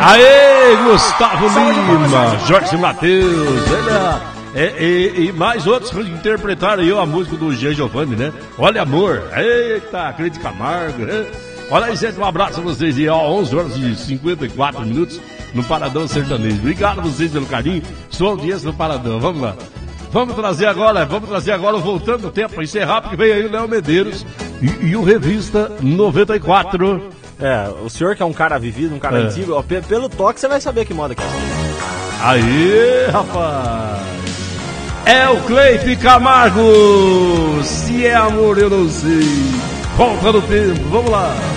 Aê, Gustavo Lima, Jorge Matheus, e mais outros que interpretaram aí a música do Jean Giovanni, né? Olha, amor, eita, Cleide Camargo, né? Olha aí, gente, um abraço a vocês aí, ó, 11 horas e 54 minutos no Paradão Sertanejo. Obrigado a vocês pelo carinho, sua audiência no Paradão, vamos lá. Vamos trazer agora o Voltando no Tempo, para encerrar, porque vem aí o Léo Medeiros e o Revista 94. O senhor que é um cara vivido, um cara antigo, ó, pelo toque você vai saber que moda que é. Aí, rapaz. É o Cleiton Camargo. Se é amor, eu não sei. Volta no tempo, vamos lá.